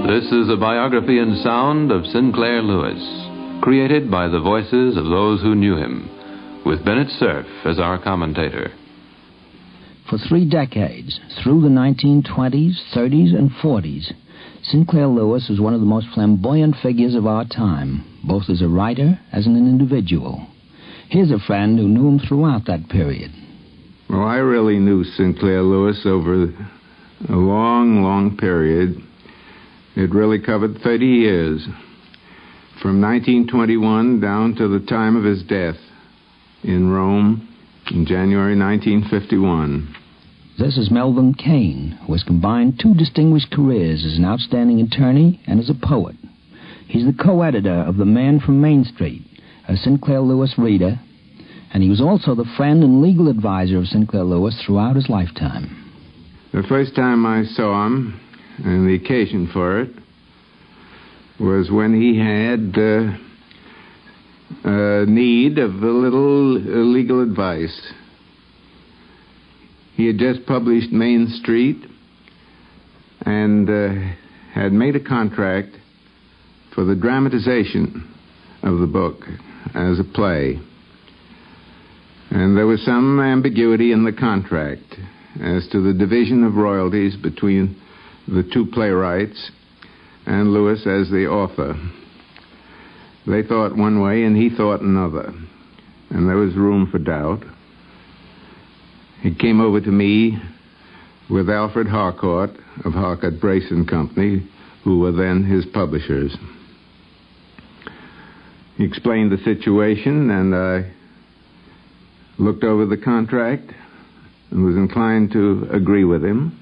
This is a biography in sound of Sinclair Lewis, created by the voices of those who knew him, with Bennett Cerf as our commentator. For 3 decades, through the 1920s, 30s, and 40s, Sinclair Lewis was one of the most flamboyant figures of our time, both as a writer as an individual. Here's a friend who knew him throughout that period. Well, I really knew Sinclair Lewis over a long, long period. It really covered 30 years, from 1921 down to the time of his death in Rome in January 1951. This is Melvin Kane, who has combined 2 distinguished careers as an outstanding attorney and as a poet. He's the co-editor of The Man from Main Street, a Sinclair Lewis reader, and he was also the friend and legal advisor of Sinclair Lewis throughout his lifetime. The first time I saw him, and the occasion for it, was when he had need of a little legal advice. He had just published Main Street and had made a contract for the dramatization of the book as a play. And there was some ambiguity in the contract as to the division of royalties between the 2 playwrights and Lewis as the author. They thought one way and he thought another, and there was room for doubt. He came over to me with Alfred Harcourt of Harcourt Brace and Company, who were then his publishers. He explained the situation, and I looked over the contract and was inclined to agree with him.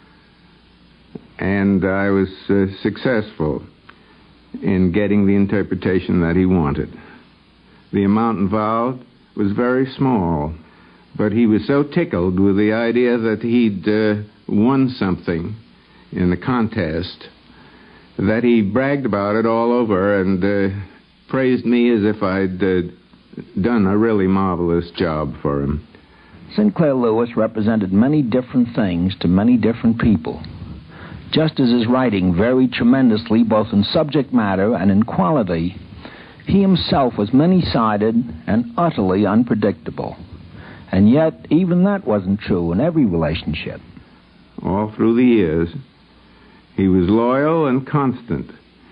And I was successful in getting the interpretation that he wanted. The amount involved was very small, but he was so tickled with the idea that he'd won something in the contest that he bragged about it all over and praised me as if I'd done a really marvelous job for him. Sinclair Lewis represented many different things to many different people. Just as his writing varied tremendously both in subject matter and in quality, he himself was many-sided and utterly unpredictable. And yet, even that wasn't true in every relationship. All through the years, he was loyal and constant.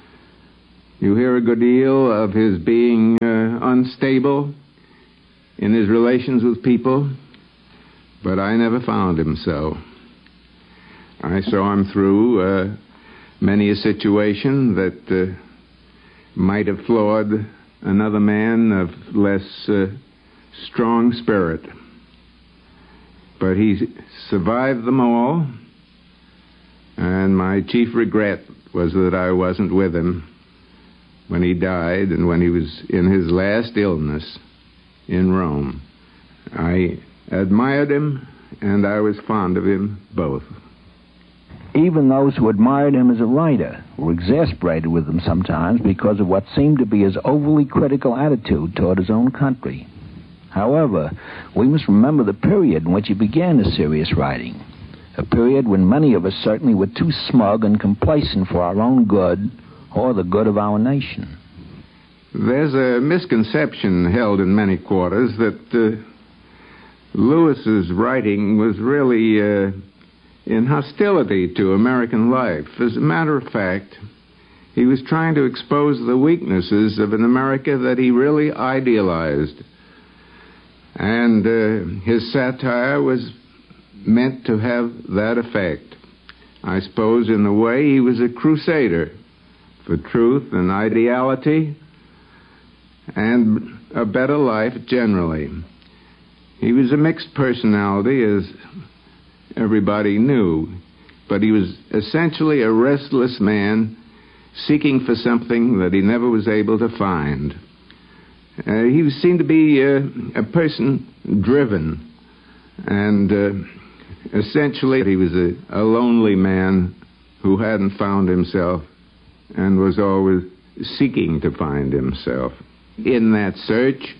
You hear a good deal of his being unstable in his relations with people, but I never found him so. I saw him through many a situation that might have floored another man of less strong spirit. But he survived them all, and my chief regret was that I wasn't with him when he died and when he was in his last illness in Rome. I admired him, and I was fond of him both. Even those who admired him as a writer were exasperated with him sometimes because of what seemed to be his overly critical attitude toward his own country. However, we must remember the period in which he began his serious writing, a period when many of us certainly were too smug and complacent for our own good or the good of our nation. There's a misconception held in many quarters that Lewis's writing was really in hostility to American life. As a matter of fact, he was trying to expose the weaknesses of an America that he really idealized. And his satire was meant to have that effect. I suppose, in a way, he was a crusader for truth and ideality and a better life generally. He was a mixed personality, as everybody knew, but he was essentially a restless man seeking for something that he never was able to find. He seemed to be a person driven, and essentially he was a lonely man who hadn't found himself and was always seeking to find himself. In that search,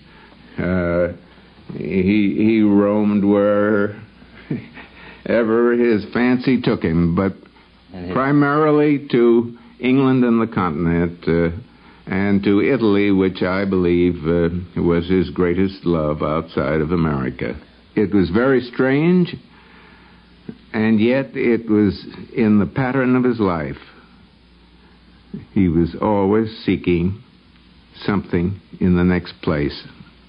he roamed wherever his fancy took him, but primarily to England and the continent, and to Italy, which I believe was his greatest love outside of America. It was very strange, and yet it was in the pattern of his life. He was always seeking something in the next place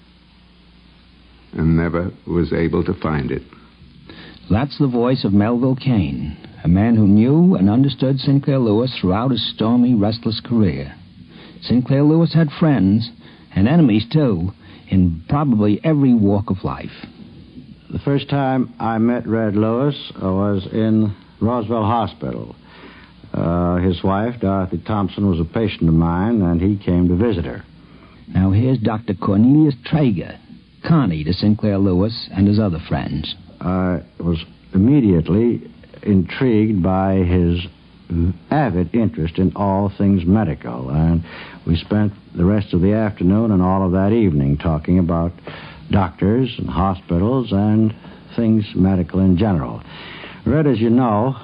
and never was able to find it. That's the voice of Melville Cain, a man who knew and understood Sinclair Lewis throughout his stormy, restless career. Sinclair Lewis had friends, and enemies too, in probably every walk of life. The first time I met Red Lewis was in Roosevelt Hospital. His wife, Dorothy Thompson, was a patient of mine, and he came to visit her. Now here's Dr. Cornelius Traeger, Connie to Sinclair Lewis and his other friends. I was immediately intrigued by his avid interest in all things medical, and we spent the rest of the afternoon and all of that evening talking about doctors and hospitals and things medical in general. Red, as you know,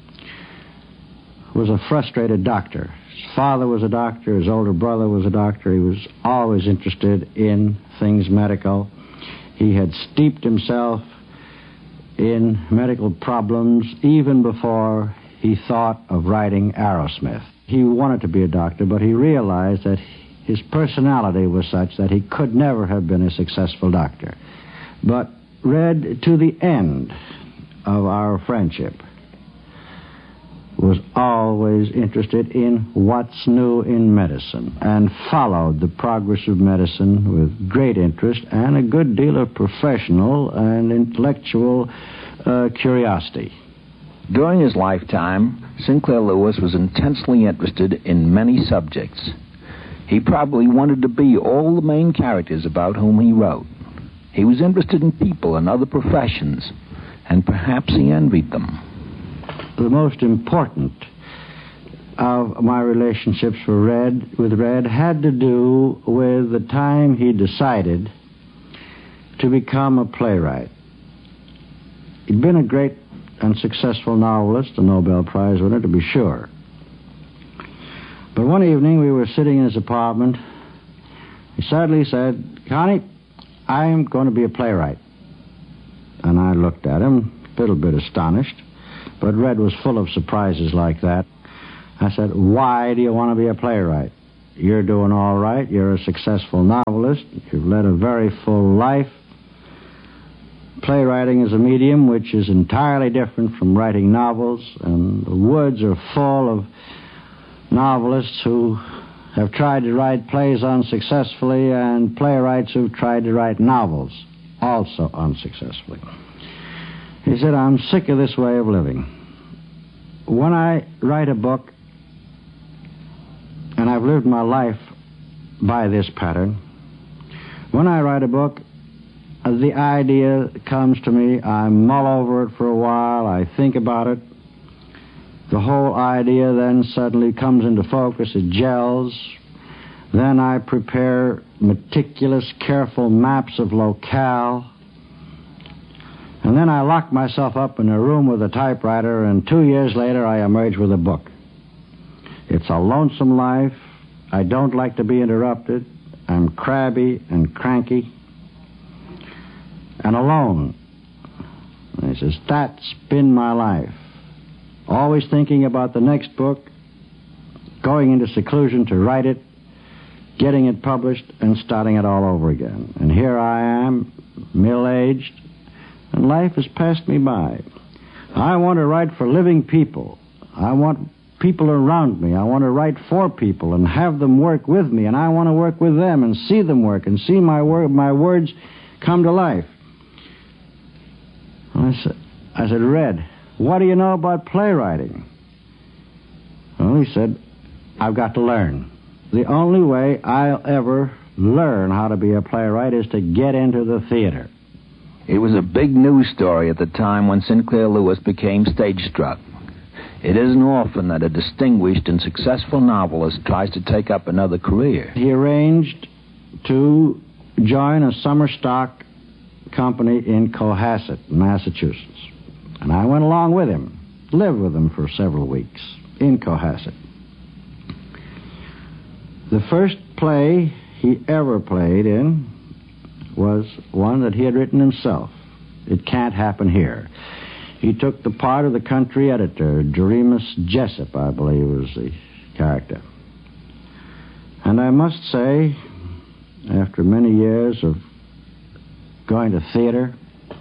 was a frustrated doctor. His father was a doctor. His older brother was a doctor. He was always interested in things medical. He had steeped himself in medical problems even before he thought of writing Arrowsmith. He wanted to be a doctor, but he realized that his personality was such that he could never have been a successful doctor. But Red, to the end of our friendship, was always interested in what's new in medicine and followed the progress of medicine with great interest and a good deal of professional and intellectual curiosity. During his lifetime, Sinclair Lewis was intensely interested in many subjects. He probably wanted to be all the main characters about whom he wrote. He was interested in people and other professions, and perhaps he envied them. The most important of my relationships with Red had to do with the time he decided to become a playwright. He'd been a great and successful novelist, a Nobel Prize winner, to be sure. But one evening we were sitting in his apartment. He suddenly said, "Connie, I'm going to be a playwright." And I looked at him, a little bit astonished. But Red was full of surprises like that. I said, "Why do you want to be a playwright? You're doing all right. You're a successful novelist. You've led a very full life. Playwriting is a medium which is entirely different from writing novels, and the woods are full of novelists who have tried to write plays unsuccessfully and playwrights who've tried to write novels also unsuccessfully." He said, "I'm sick of this way of living. When I write a book, and I've lived my life by this pattern, when I write a book, the idea comes to me, I mull over it for a while, I think about it. The whole idea then suddenly comes into focus, it gels. Then I prepare meticulous, careful maps of locale. And then I lock myself up in a room with a typewriter, and 2 years later I emerge with a book. It's a lonesome life. I don't like to be interrupted. I'm crabby and cranky and alone." And he says, "That's been my life. Always thinking about the next book, going into seclusion to write it, getting it published, and starting it all over again. And here I am, middle-aged, and life has passed me by. I want to write for living people. I want people around me. I want to write for people and have them work with me, and I want to work with them and see them work and see my words come to life." I said, "Red, what do you know about playwriting?" Well, he said, "I've got to learn. The only way I'll ever learn how to be a playwright is to get into the theater." It was a big news story at the time when Sinclair Lewis became stage-struck. It isn't often that a distinguished and successful novelist tries to take up another career. He arranged to join a summer stock company in Cohasset, Massachusetts. And I went along with him, lived with him for several weeks in Cohasset. The first play he ever played in was one that he had written himself. It Can't Happen Here. He took the part of the country editor. Jeremus Jessup, I believe, was the character. And I must say, after many years of going to theater,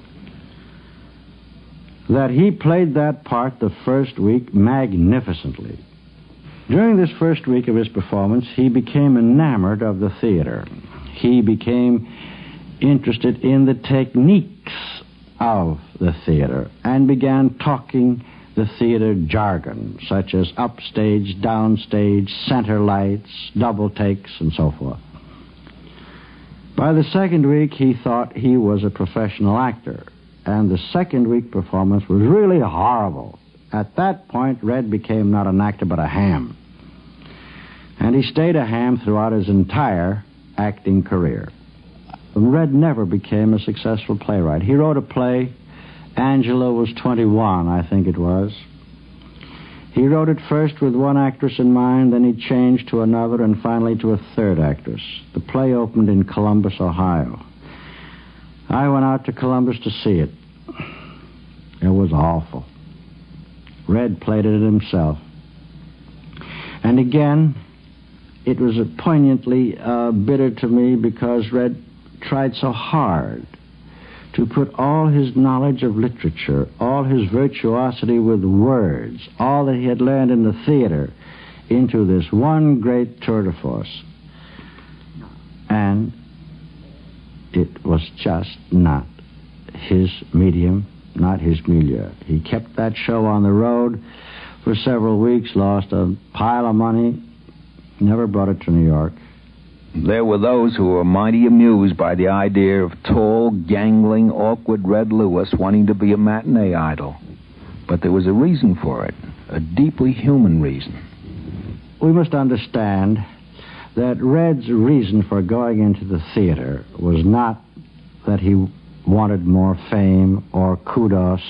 that he played that part the first week magnificently. During this first week of his performance, he became enamored of the theater. He became interested in the techniques of the theater and began talking the theater jargon, such as upstage, downstage, center lights, double takes, and so forth. By the second week, he thought he was a professional actor, and the second week performance was really horrible. At that point, Red became not an actor but a ham. And he stayed a ham throughout his entire acting career. Red never became a successful playwright. He wrote a play, Angela Was 21, I think it was. He wrote it first with one actress in mind, then he changed to another, and finally to a third actress. The play opened in Columbus, Ohio. I went out to Columbus to see it. It was awful. Red played it himself. And again, it was poignantly bitter to me because Red tried so hard to put all his knowledge of literature, all his virtuosity with words, all that he had learned in the theater into this one great tour de force. And it was just not his medium, not his milieu. He kept that show on the road for several weeks, lost a pile of money, never brought it to New York. There were those who were mighty amused by the idea of tall, gangling, awkward Red Lewis wanting to be a matinee idol. But there was a reason for it, a deeply human reason. We must understand that Red's reason for going into the theater was not that he wanted more fame or kudos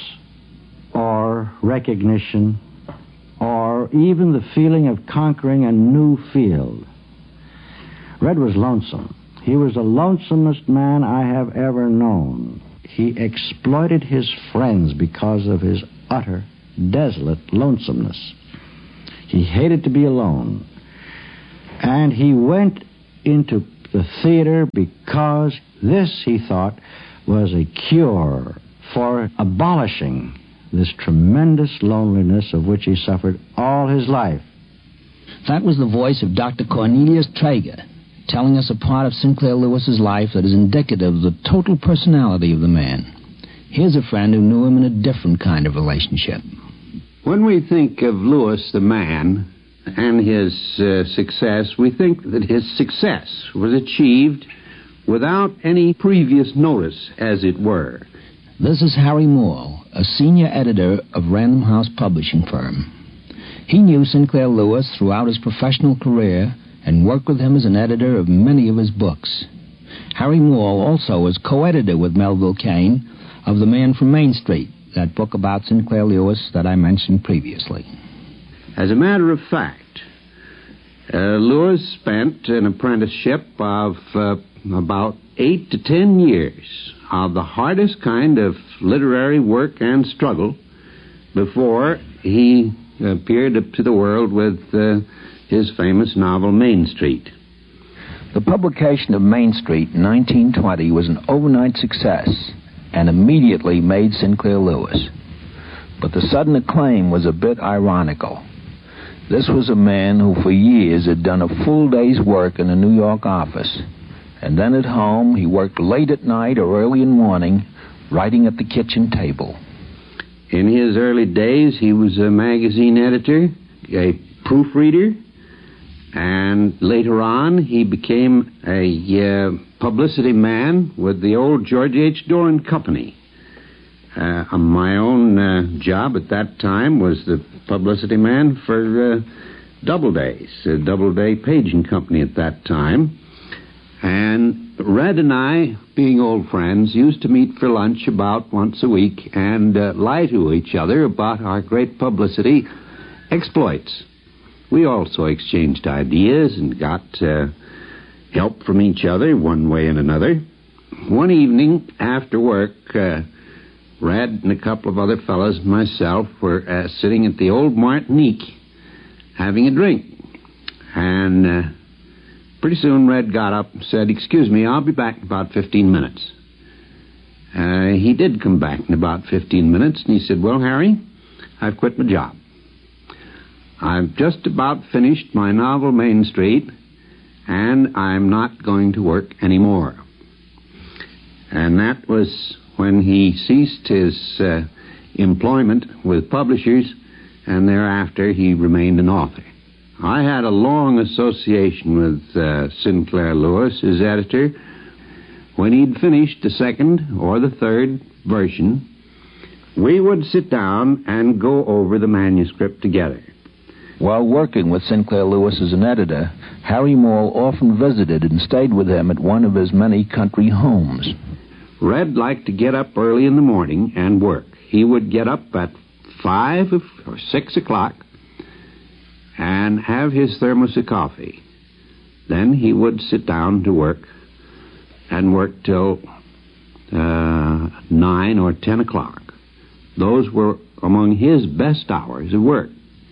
or recognition or even the feeling of conquering a new field. Red was lonesome. He was the lonesomest man I have ever known. He exploited his friends because of his utter, desolate lonesomeness. He hated to be alone. And he went into the theater because this, he thought, was a cure for abolishing this tremendous loneliness of which he suffered all his life. That was the voice of Dr. Cornelius Traeger, telling us a part of Sinclair Lewis's life that is indicative of the total personality of the man. Here's a friend who knew him in a different kind of relationship. When we think of Lewis the man and his success, we think that his success was achieved without any previous notice, as it were. This is Harry Moore, a senior editor of Random House publishing firm. He knew Sinclair Lewis throughout his professional career and worked with him as an editor of many of his books. Harry Moore also was co-editor with Melville Cain of The Man from Main Street, that book about Sinclair Lewis that I mentioned previously. As a matter of fact, Lewis spent an apprenticeship of about 8 to 10 years of the hardest kind of literary work and struggle before he appeared to the world with his famous novel Main Street. The publication of Main Street in 1920 was an overnight success and immediately made Sinclair Lewis. But the sudden acclaim was a bit ironical. This was a man who for years had done a full day's work in a New York office, and then at home he worked late at night or early in the morning, writing at the kitchen table. In his early days, he was a magazine editor, a proofreader, and later on he became a publicity man with the old George H. Doran Company. My own job at that time was the publicity man for Doubleday, Doubleday Page & Company at that time. And Red and I, being old friends, used to meet for lunch about once a week and lie to each other about our great publicity exploits. We also exchanged ideas and got help from each other one way and another. One evening after work, Red and a couple of other fellows and myself were sitting at the old Martinique having a drink. And pretty soon Red got up and said, "Excuse me, I'll be back in about 15 minutes. He did come back in about 15 minutes, and he said, "Well, Harry, I've quit my job. I've just about finished my novel Main Street, and I'm not going to work anymore." And that was when he ceased his employment with publishers, and thereafter he remained an author. I had a long association with Sinclair Lewis, his editor. When he'd finished the second or the third version, we would sit down and go over the manuscript together. While working with Sinclair Lewis as an editor, Harry Moore often visited and stayed with him at one of his many country homes. Red liked to get up early in the morning and work. He would get up at 5 or 6 o'clock and have his thermos of coffee. Then he would sit down to work and work till 9 or 10 o'clock. Those were among his best hours of work.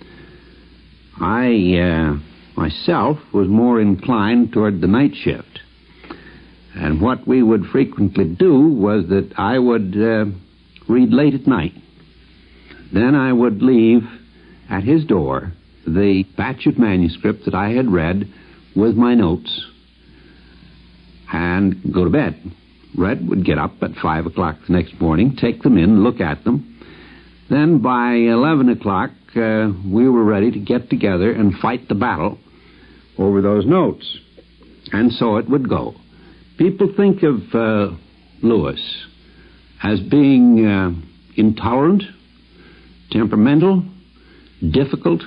I, myself, was more inclined toward the night shift. And what we would frequently do was that I would read late at night. Then I would leave at his door the batch of manuscript that I had read with my notes and go to bed. Red would get up at 5 o'clock the next morning, take them in, look at them. Then by 11 o'clock, we were ready to get together and fight the battle over those notes. And so it would go. People think of Lewis as being intolerant, temperamental, difficult,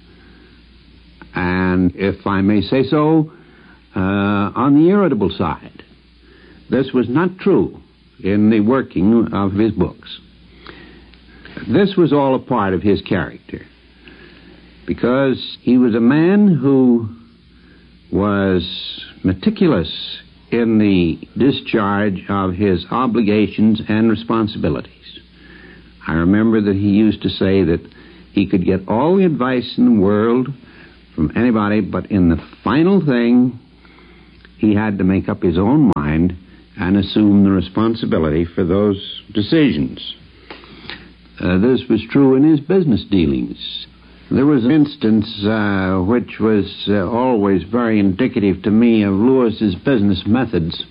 and, if I may say so, on the irritable side. This was not true in the working of his books. This was all a part of his character, because he was a man who was meticulous in the discharge of his obligations and responsibilities. I remember that he used to say that he could get all the advice in the world from anybody, but in the final thing, he had to make up his own mind and assume the responsibility for those decisions. This was true in his business dealings. There was an instance which was always very indicative to me of Lewis's business methods.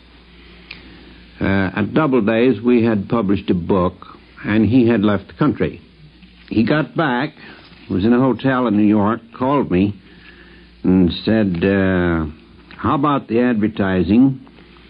At Doubledays, we had published a book, and he had left the country. He got back, was in a hotel in New York, called me, and said, "How about the advertising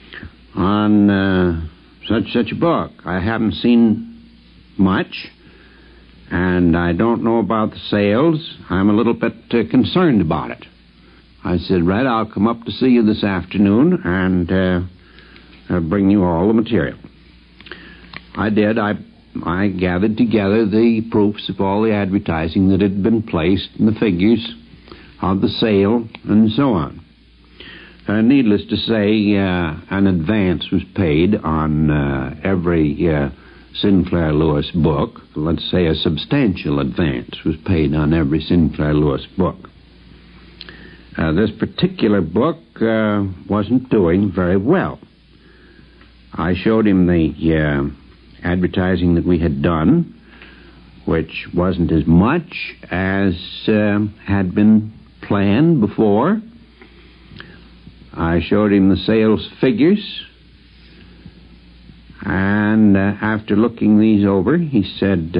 on such a book? I haven't seen much, and I don't know about the sales. I'm a little bit concerned about it." I said, "Red, I'll come up to see you this afternoon and bring you all the material." I did. I gathered together the proofs of all the advertising that had been placed and the figures of the sale and so on. Needless to say, an advance was paid on every Sinclair Lewis book. Let's say a substantial advance was paid on every Sinclair Lewis book. This particular book wasn't doing very well. I showed him the advertising that we had done, which wasn't as much as had been planned before. I showed him the sales figures, and after looking these over, he said,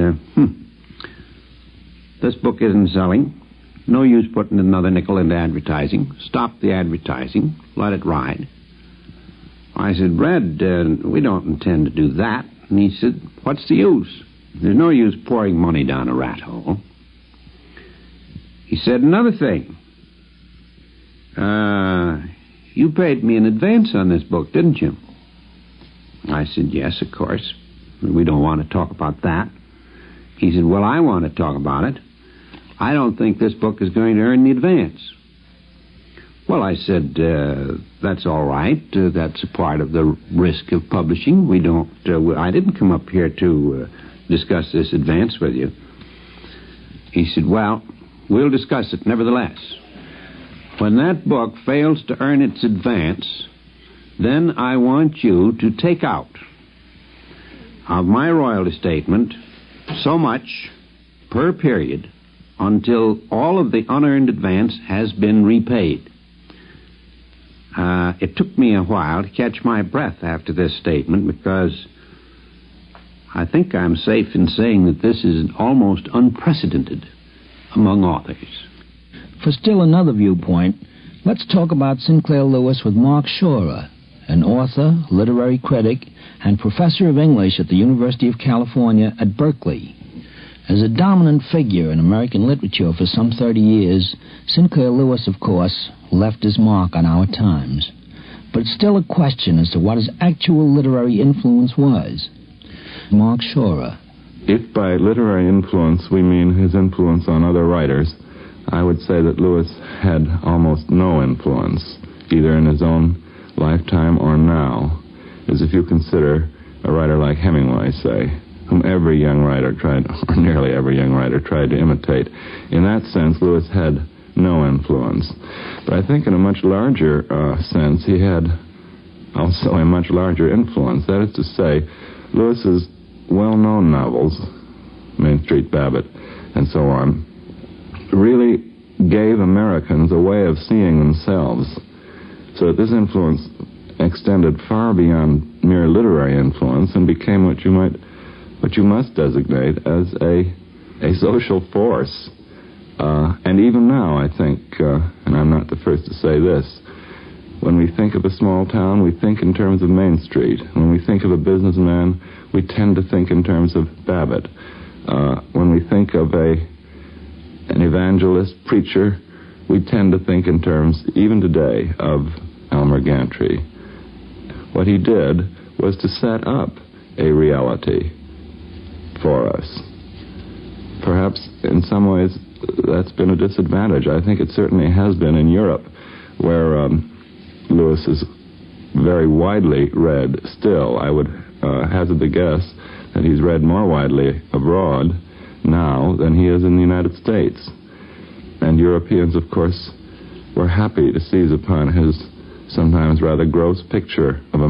"This book isn't selling. No use putting another nickel into advertising. Stop the advertising. Let it ride." I said, "Red, we don't intend to do that." And he said, "What's the use? There's no use pouring money down a rat hole." He said, "Another thing. You paid me in advance on this book, didn't you?" I said, "Yes, of course. We don't want to talk about that." He said, "Well, I want to talk about it. I don't think this book is going to earn the advance. Well, I said, that's all right. That's a part of the risk of publishing. I didn't come up here to discuss this advance with you. He said, well, we'll discuss it nevertheless. When that book fails to earn its advance, then I want you to take out of my royalty statement so much per period until all of the unearned advance has been repaid. It took me a while to catch my breath after this statement, because I think I'm safe in saying that this is almost unprecedented among authors. For still another viewpoint, let's talk about Sinclair Lewis with Mark Schorer, an author, literary critic, and professor of English at the University of California at Berkeley. As a dominant figure in American literature for some 30 years, Sinclair Lewis, of course, left his mark on our times. But it's still a question as to what his actual literary influence was. Mark Schorer. If by literary influence we mean his influence on other writers, I would say that Lewis had almost no influence, either in his own lifetime or now, as if you consider a writer like Hemingway, say, whom every young writer tried, or nearly every young writer tried to imitate. In that sense, Lewis had no influence. But I think in a much larger sense, he had also a much larger influence. That is to say, Lewis's well-known novels, Main Street, Babbitt, and so on, really gave Americans a way of seeing themselves. So that this influence extended far beyond mere literary influence and became what you must designate as a social force. And even now, I think, and I'm not the first to say this, when we think of a small town, we think in terms of Main Street. When we think of a businessman, we tend to think in terms of Babbitt. When we think of an evangelist preacher, we tend to think in terms, even today, of Elmer Gantry. What he did was to set up a reality for us. Perhaps in some ways that's been a disadvantage. I think it certainly has been in Europe, where Lewis is very widely read still. I would hazard the guess that he's read more widely abroad now than he is in the United States. And Europeans, of course, were happy to seize upon his sometimes rather gross picture of